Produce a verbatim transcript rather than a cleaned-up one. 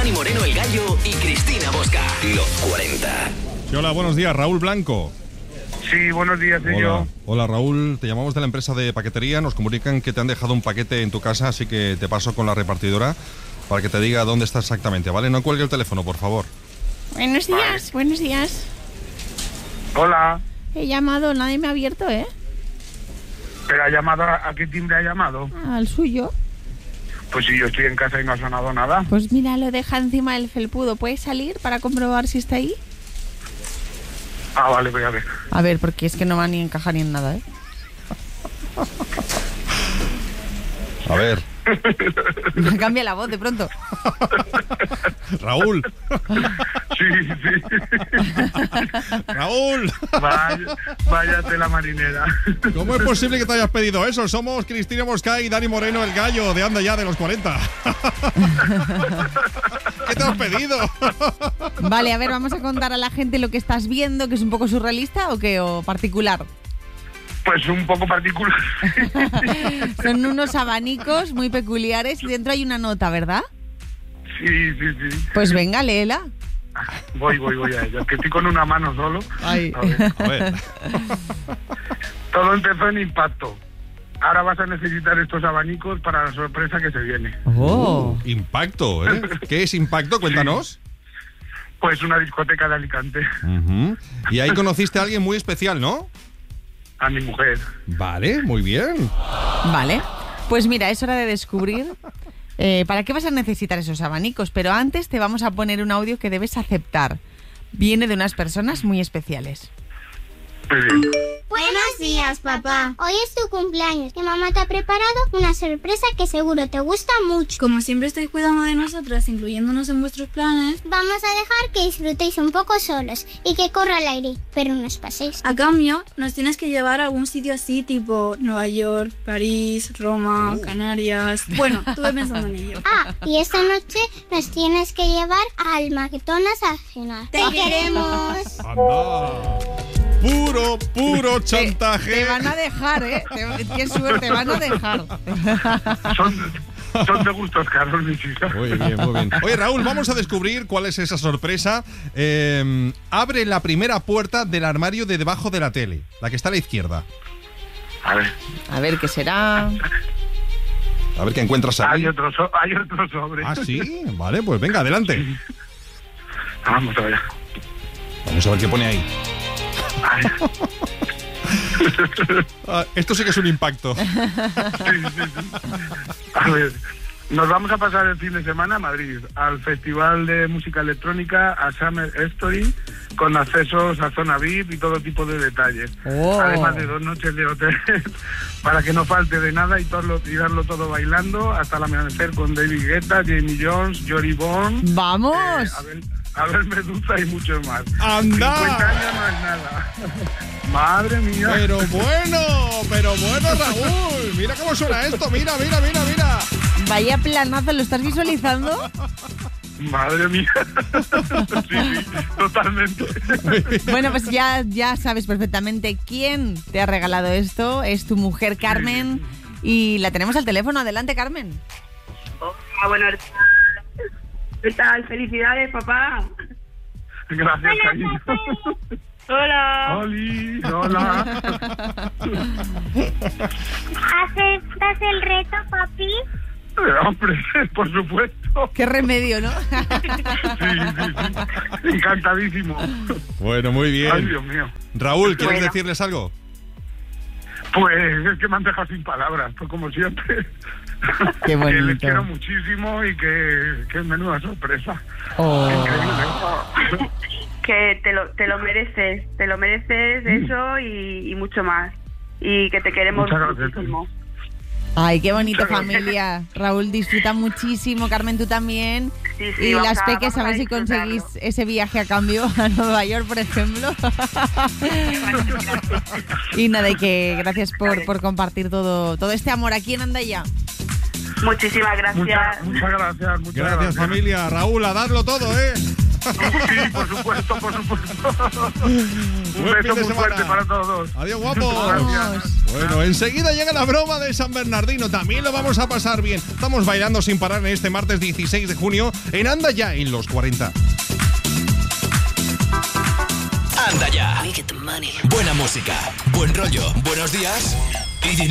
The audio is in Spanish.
Dani Moreno, El Gallo y Cristina Bosca. Los cuarenta. Sí, hola, buenos días, Raúl Blanco. Sí, buenos días, soy Hola. yo. Hola, Raúl, te llamamos de la empresa de paquetería. Nos comunican que te han dejado un paquete en tu casa, así que te paso con la repartidora para que te diga dónde está exactamente, ¿vale? No cuelgue el teléfono, por favor. Buenos días, buenos días. Hola. He llamado, nadie me ha abierto, ¿eh? ¿Pero ha llamado a, a qué timbre ha llamado? Al suyo. Pues si yo estoy en casa y no ha sonado nada. Pues mira, lo deja encima del felpudo. ¿Puedes salir para comprobar si está ahí? Ah, vale, voy a ver. A ver, porque es que no va ni a encajar ni en nada, ¿eh? A ver. Me cambia la voz de pronto. Raúl. Sí, sí. Raúl. Vaya, vaya tela marinera. ¿Cómo es posible que te hayas pedido eso? Somos Cristina Bosca y Dani Moreno, El Gallo, de Anda Ya, de los cuarenta. ¿Qué te has pedido? Vale, a ver, vamos a contar a la gente lo que estás viendo, que es un poco surrealista o qué, o particular. Pues un poco particular. Son unos abanicos muy peculiares y dentro hay una nota, ¿verdad? Sí, sí, sí. Pues venga, léela. Voy, voy, voy a ella. Que estoy con una mano solo. Ay. A ver. A ver. Todo empezó en impacto. Ahora vas a necesitar estos abanicos para la sorpresa que se viene. Oh. Impacto, ¿eh? ¿Qué es Impacto? Cuéntanos. Pues una discoteca de Alicante. Uh-huh. Y ahí conociste a alguien muy especial, ¿no? A mi mujer. Vale, muy bien. Vale, pues mira, es hora de descubrir eh, para qué vas a necesitar esos abanicos, pero antes te vamos a poner un audio que debes aceptar. Viene de unas personas muy especiales. Muy bien. Buenos días, papá. Hoy es tu cumpleaños y mamá te ha preparado una sorpresa que seguro te gusta mucho. Como siempre estáis cuidando de nosotras, incluyéndonos en vuestros planes, Vamos a dejar que disfrutéis un poco solos y que corra el aire, pero no os paséis. a cambio, nos tienes que llevar a algún sitio así, tipo Nueva York, París, Roma, Canarias... Bueno, estuve pensando en ello. Ah, y esta noche nos tienes que llevar al McDonald's a cenar. ¡Te queremos! Anda. Puro, puro chantaje. Te, te van a dejar, ¿eh? Te, qué suerte, te van a dejar. Son, son de gustos caros, mis hijas. Muy bien, muy bien. Oye, Raúl, vamos a descubrir cuál es esa sorpresa. Eh, abre la primera puerta del armario de debajo de la tele, la que está a la izquierda. A ver. A ver, ¿qué será? A ver qué encuentras ahí. Hay otro, so- hay otro sobre. Ah, sí. Vale, pues venga, adelante. Vamos a ver. Vamos a ver qué pone ahí. Ay, Ah, esto sí que es un impacto. sí, sí, sí. A ver. Nos vamos a pasar el fin de semana a Madrid, al Festival de Música Electrónica, a Summer Story, con accesos a zona V I P y todo tipo de detalles. Oh. Además de dos noches de hotel, para que no falte de nada y, todo, y darlo todo bailando hasta el amanecer con David Guetta, Jamie Jones, Jory Bourne, ¡Vamos! eh, Abel, Abel Medusa y muchos más. ¡Anda! cincuenta años no es nada. Madre mía. Pero bueno, pero bueno, Raúl. Mira cómo suena esto. Mira, mira, mira, mira. Vaya planazo, ¿lo estás visualizando? Madre mía. Sí, sí, totalmente. Bueno, pues ya, ya sabes perfectamente quién te ha regalado esto. Es tu mujer, Carmen. Y la tenemos al teléfono. Adelante, Carmen. Hola, buenos días. ¿Qué tal? Felicidades, papá. Gracias, cariño. Hola. Oli, hola. ¿Aceptas el reto, papi? Eh, Hombre, por supuesto. Qué remedio, ¿no? Sí, sí, sí. Encantadísimo. Bueno, muy bien. Ay, Dios mío. Raúl, ¿quieres Bueno. decirles algo? Pues es que me han dejado sin palabras, pues como siempre. Qué bonito. Que les quiero muchísimo y que, que menuda sorpresa. Oh. Increíble. Que te lo, te lo mereces. Te lo mereces eso y, y mucho más. Y que te queremos Muchas gracias. muchísimo. Ay, qué bonito, Muchas gracias. familia. Raúl disfruta muchísimo, Carmen, tú también. Sí, sí, Y vamos las a- peques, vamos a a ver si disfrutarlo. conseguís ese viaje a cambio a Nueva York, por ejemplo. Y nada, y que gracias por, por compartir todo, todo este amor aquí en Andaya. Muchísimas gracias. Muchas, muchas gracias. Muchas Gracias, familia. Raúl, a darlo todo, ¿eh? Sí, por supuesto, por supuesto. Un Buen fin beso de muy semana. fuerte para todos. Adiós, guapo. Gracias. Bueno, enseguida llega la broma de San Bernardino. También lo vamos a pasar bien. Estamos bailando sin parar en este martes dieciséis de junio en Anda Ya en los cuarenta. Anda Ya. Buena música, buen rollo, buenos días y dinero.